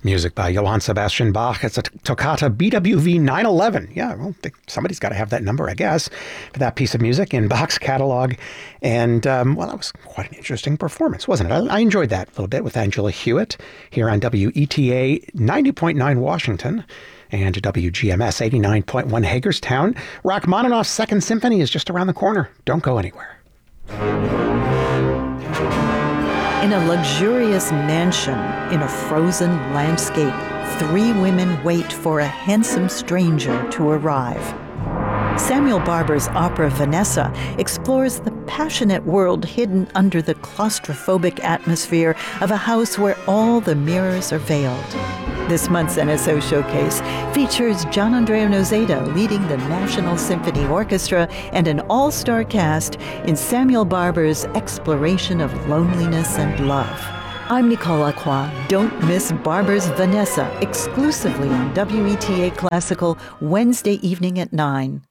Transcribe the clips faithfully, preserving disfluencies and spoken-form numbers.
Music by Johann Sebastian Bach. It's a Toccata B W V nine eleven. Yeah, well, somebody's got to have that number, I guess, for that piece of music in Bach's catalog. And, um, well, that was quite an interesting performance, wasn't it? I, I enjoyed that a little bit with Angela Hewitt here on W E T A ninety point nine Washington and W G M S eighty-nine point one Hagerstown. Rachmaninoff's Second Symphony is just around the corner. Don't go anywhere. In a luxurious mansion in a frozen landscape, three women wait for a handsome stranger to arrive. Samuel Barber's opera Vanessa explores the passionate world hidden under the claustrophobic atmosphere of a house where all the mirrors are veiled. This month's N S O Showcase features Gianandrea Noseda leading the National Symphony Orchestra and an all-star cast in Samuel Barber's exploration of loneliness and love. I'm Nicole Lacroix. Don't miss Barber's Vanessa exclusively on W E T A Classical Wednesday evening at nine.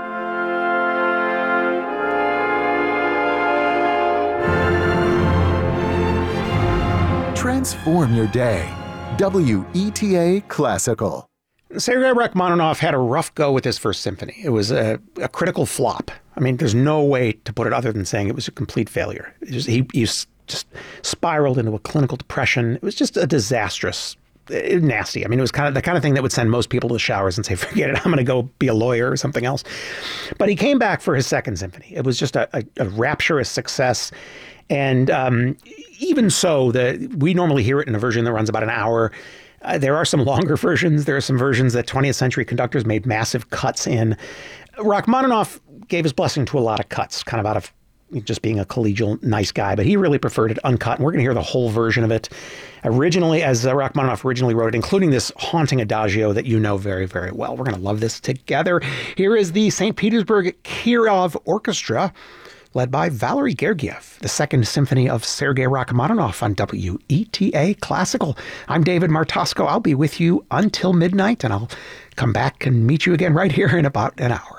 Transform your day. W E T A Classical. Sergei Rachmaninoff had a rough go with his first symphony. It was a, a critical flop. I mean, there's no way to put it other than saying it was a complete failure. It just, he, he just spiraled into a clinical depression. It was just a disastrous, it, nasty. I mean, it was kind of the kind of thing that would send most people to the showers and say, forget it, I'm going to go be a lawyer or something else. But he came back for his second symphony. It was just a, a, a rapturous success. And um, even so, the we normally hear it in a version that runs about an hour. Uh, there are some longer versions. There are some versions that twentieth century conductors made massive cuts in. Rachmaninoff gave his blessing to a lot of cuts, kind of out of just being a collegial nice guy, but he really preferred it uncut. And we're going to hear the whole version of it originally, as uh, Rachmaninoff originally wrote it, including this haunting adagio that you know very, very well. We're going to love this together. Here is the Saint Petersburg Kirov Orchestra, led by Valery Gergiev, the Second Symphony of Sergei Rachmaninoff on W E T A Classical. I'm David Martosco. I'll be with you until midnight, and I'll come back and meet you again right here in about an hour.